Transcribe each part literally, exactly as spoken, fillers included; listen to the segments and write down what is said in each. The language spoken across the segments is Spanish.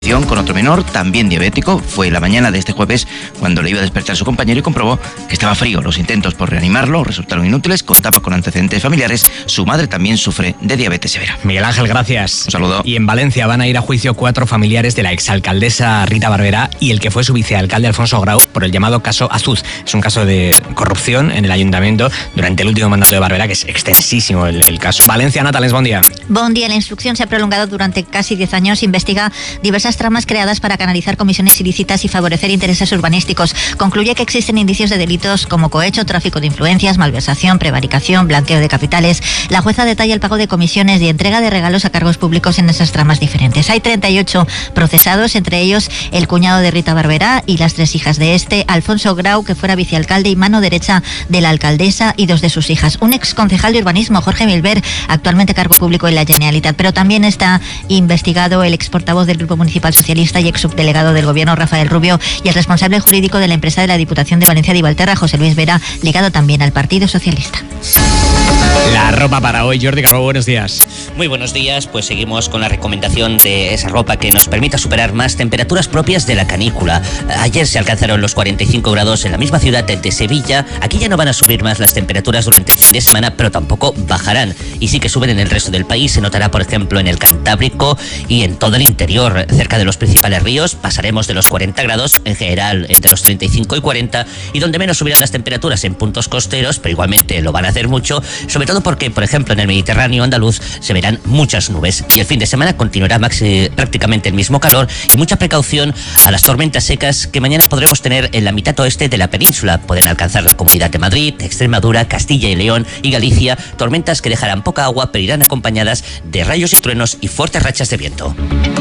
Con otro menor, también diabético, fue la mañana de este jueves cuando le iba a despertar su compañero y comprobó que estaba frío. Los intentos por reanimarlo resultaron inútiles, contaba con antecedentes familiares, su madre también sufre de diabetes severa. Miguel Ángel, gracias. Un saludo. Y en Valencia van a ir a juicio cuatro familiares de la exalcaldesa Rita Barberá y el que fue su vicealcalde Alfonso Grau por el llamado caso Azuz. Es un caso de corrupción en el ayuntamiento durante el último mandato de Barberá, que es extensísimo el, el caso. Valencia, Natales, buen día. Buen día. La instrucción se ha prolongado durante casi diez años. Investiga diversas tramas creadas para canalizar comisiones ilícitas y favorecer intereses urbanísticos. Concluye que existen indicios de delitos como cohecho, tráfico de influencias, malversación, prevaricación, blanqueo de capitales. La jueza detalla el pago de comisiones y entrega de regalos a cargos públicos en esas tramas diferentes. Hay treinta y ocho procesados, entre ellos el cuñado de Rita Barberá y las tres hijas de este, Alfonso Grau, que fuera vicealcalde y mano derecha de la alcaldesa, y dos de sus hijas. Un exconcejal de urbanismo, Jorge Milver, actualmente cargo público en la Generalitat, pero también está investigado el exportavoz del Grupo Municipal Socialista y exsubdelegado del Gobierno, Rafael Rubio, y el responsable jurídico de la empresa de la Diputación de Valencia de Valterra, José Luis Vera, ligado también al Partido Socialista. La ropa para hoy, Jordi Carbó, buenos días. Muy buenos días, pues seguimos con la recomendación de esa ropa que nos permita superar más temperaturas propias de la canícula. Ayer se alcanzaron los cuarenta y cinco grados en la misma ciudad de Sevilla. Aquí ya no van a subir más las temperaturas durante el fin de semana, pero tampoco bajarán. Y sí que suben en el resto del país. Se notará, por ejemplo, en el Cantábrico y en todo el interior. Cerca de los principales ríos pasaremos de los cuarenta grados, en general entre los treinta y cinco y cuarenta, y donde menos subirán las temperaturas en puntos costeros, pero igualmente lo van a hacer mucho, sobre todo porque, por ejemplo, en el Mediterráneo andaluz se verán muchas nubes y el fin de semana continuará maxi, prácticamente el mismo calor, y mucha precaución a las tormentas secas que mañana podremos tener en la mitad oeste de la península. Pueden alcanzar la Comunidad de Madrid, Extremadura, Castilla y León y Galicia, tormentas que dejarán poca agua pero irán acompañadas de rayos y truenos y fuertes rachas de viento.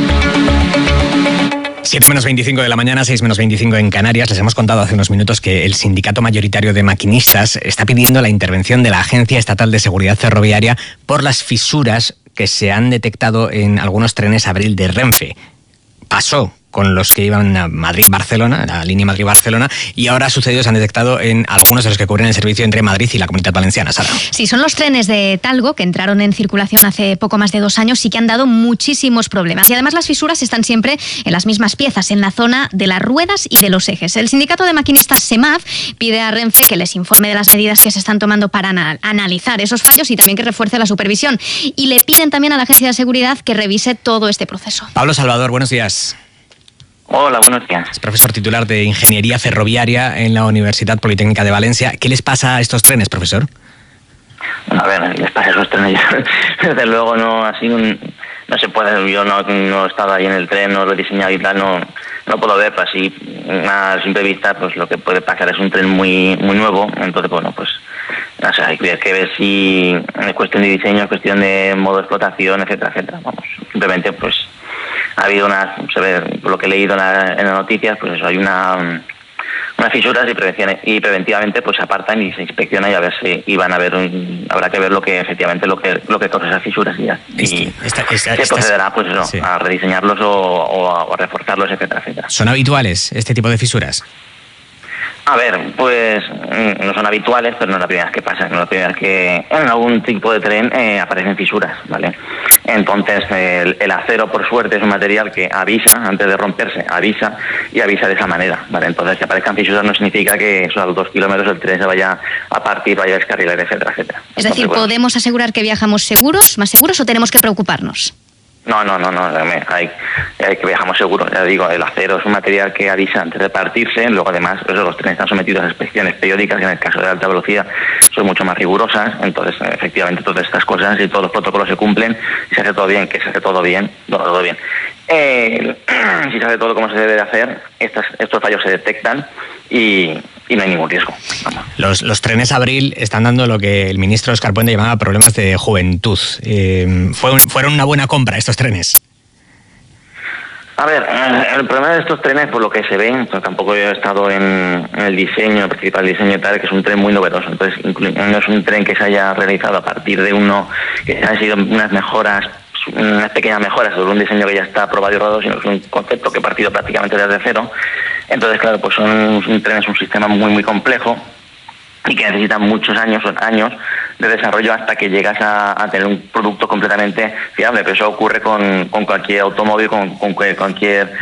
siete menos veinticinco de la mañana, seis menos veinticinco en Canarias. Les hemos contado hace unos minutos que el sindicato mayoritario de maquinistas está pidiendo la intervención de la Agencia Estatal de Seguridad Ferroviaria por las fisuras que se han detectado en algunos trenes Abril de Renfe. Pasó con los que iban a Madrid-Barcelona, la línea Madrid-Barcelona, y ahora ha sucedido, se han detectado en algunos de los que cubren el servicio entre Madrid y la Comunidad Valenciana. Sara. Sí, son los trenes de Talgo que entraron en circulación hace poco más de dos años y que han dado muchísimos problemas. Y además las fisuras están siempre en las mismas piezas, en la zona de las ruedas y de los ejes. El sindicato de maquinistas SEMAF pide a Renfe que les informe de las medidas que se están tomando para anal- analizar esos fallos y también que refuerce la supervisión. Y le piden también a la Agencia de Seguridad que revise todo este proceso. Pablo Salvador, buenos días. Hola, buenos días. Es profesor titular de Ingeniería Ferroviaria en la Universidad Politécnica de Valencia. ¿Qué les pasa a estos trenes, profesor? Bueno, a ver, les pasa a esos trenes. Desde luego no, así no se puede. Yo no, no he estado ahí en el tren, no lo he diseñado y tal, no, no puedo verlo así. A simple vista, pues lo que puede pasar es un tren muy, muy nuevo. Entonces, bueno, pues o sea, hay que ver si es cuestión de diseño, es cuestión de modo de explotación, etcétera, etcétera. Vamos, simplemente pues ha habido una, se ve, por lo que he leído en, la, en las noticias, pues eso, hay una unas fisuras y, prevención, y preventivamente pues se apartan y se inspecciona y a ver si y van a ver un, habrá que ver lo que efectivamente lo que lo que causa esas fisuras y ya y esta, esta, se esta, procederá pues eso, sí. a rediseñarlos o, o, a, o a reforzarlos, etcétera, etcétera. ¿Son habituales este tipo de fisuras? A ver, pues no son habituales, pero no es la primera vez que pasa, no es la primera vez que en algún tipo de tren eh, aparecen fisuras, ¿vale? Entonces el, el acero, por suerte, es un material que avisa, antes de romperse, avisa y avisa de esa manera, ¿vale? Entonces que aparezcan fisuras no significa que eso, a los dos kilómetros el tren se vaya a partir, vaya a descarrilar, etcétera, etcétera. Es decir, Entonces, bueno, ¿podemos asegurar que viajamos seguros, más seguros, o tenemos que preocuparnos? No, no, no, no, hay, hay que viajamos seguros, ya digo, el acero es un material que avisa antes de partirse, luego además eso, los trenes están sometidos a inspecciones periódicas, que en el caso de alta velocidad son mucho más rigurosas, entonces efectivamente todas estas cosas y todos los protocolos se cumplen, y se hace todo bien, que se hace todo bien, todo, todo bien. Eh, si se hace todo como se debe de hacer, estas, estos fallos se detectan y, y no hay ningún riesgo. Vamos. Los, los trenes Abril están dando lo que el ministro Óscar Puente llamaba problemas de juventud. Eh, ¿fue un, ¿Fueron una buena compra estos trenes? A ver, el problema de estos trenes, por lo que se ve, pues tampoco yo he estado en, en el diseño, el principal diseño y tal, que es un tren muy novedoso. Entonces, no es un tren que se haya realizado a partir de uno, que han sido unas mejoras, unas pequeñas mejoras sobre un diseño que ya está aprobado y rodado, sino que es un concepto que ha partido prácticamente desde cero. Entonces, claro, pues son un tren, es un sistema muy, muy complejo y que necesita muchos años, años de desarrollo hasta que llegas a, a tener un producto completamente fiable, pero eso ocurre con, con cualquier automóvil, con, con cualquier